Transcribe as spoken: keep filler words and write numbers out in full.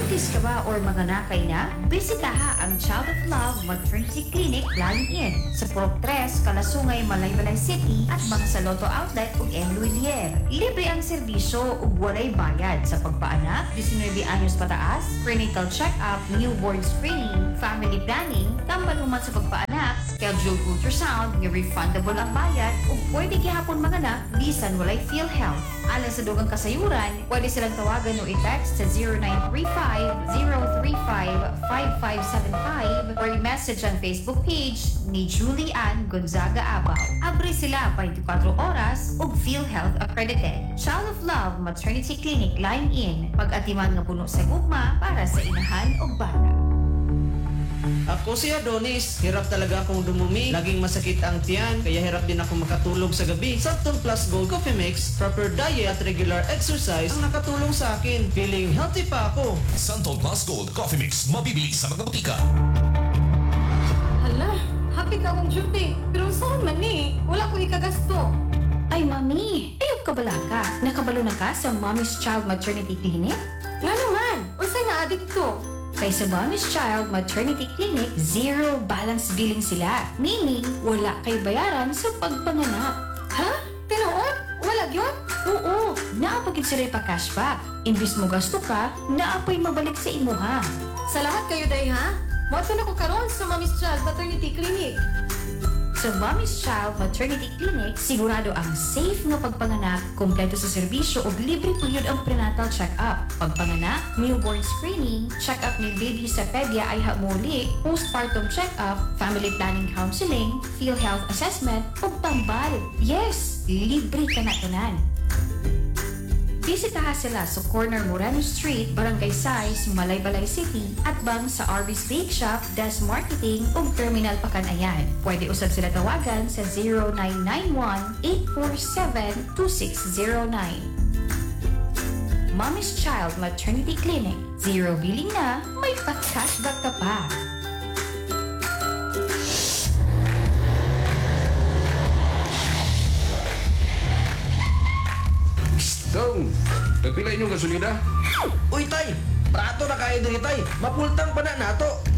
Buntis ka ba or manganakay na? Bisitaha ang Child of Love Maternity Clinic Line-In sa Purok tres, Kalasungay, Malaybalay City at mga sa Lotto Outlet ug M. Luilier. Libre ang serbisyo ug walay bayad sa pagpaanak, nineteen anyos pataas, prenatal check-up, newborn screening, family planning, tambal human sa pagpaanak, scheduled ultrasound, nga refundable ang bayad ug pwede gihapon manganak bisan walay PhilHealth. Alang sa dugang kasayuran, pwede silang tawagan o i-text sa zero nine three five, zero three five, five five seven five or i-message ang Facebook page ni Julie Ann Gonzaga Abaw. Abre sila twenty-four oras ug PhilHealth accredited. Child of Love Maternity Clinic Line-In, pag-atiman nga puno sa gugma para sa inahan ug bata. Ako si Adonis, hirap talaga akong dumumi, laging masakit ang tiyan, kaya hirap din ako makatulog sa gabi. Santon Plus Gold Coffee Mix, proper diet at regular exercise ang nakatulong sa akin. Feeling healthy pa ako. Santon Plus Gold Coffee Mix, mabibili sa mga butika. Hala, happy ka akong duty. Pero saan man ni? Wala ko ikagasto. Ay, Mami, ayok ka bala ka. Nakabalo na ka sa Mommy's Child Maternity Clinic? Nga naman, unsay na adik to? Kay sa Mommy's Child Maternity Clinic, zero balance billing sila. Meaning, wala kay bayaran sa pagpanganak. Ha? Tinuod? Wala yun? Oo, naapagid sila pa cashback. Imbis mo gasto ka, naapoy mabalik sa imuha. Salamat kayo, day, ha? Moto na ko karon sa Mommy's Child Maternity Clinic. Sa Mommy's Child Maternity Clinic, sigurado ang safe na pagpanganak, kompleto sa serbisyo o libre tuyod ang prenatal check-up. Pagpanganak, newborn screening, check-up ni baby sa pedya ay hamuli, postpartum check-up, family planning counseling, PhilHealth assessment, o tambal. Yes, libre ka na tanan. Bisitaha sila sa corner Moreno Street, Barangay Sais, Malaybalay City at bang sa Arby's Bake Shop, Des Marketing ug Terminal Pakanayan. Pwede usab sila tawagan sa zero nine nine one, eight four seven, two six zero nine. Mommy's Child Maternity Clinic. Zero billing na, may pa-cashback ka pa. Dong, nagpila inyong gasolina? Uy, tay! Prato na kayo diri, tay! Mapultang pa na nato!